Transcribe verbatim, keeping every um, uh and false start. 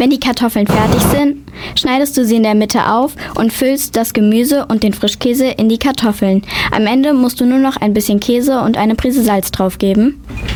Wenn die Kartoffeln fertig sind, schneidest du sie in der Mitte auf und füllst das Gemüse und den Frischkäse in die Kartoffeln. Am Ende musst du nur noch ein bisschen Käse und eine Prise Salz drauf geben.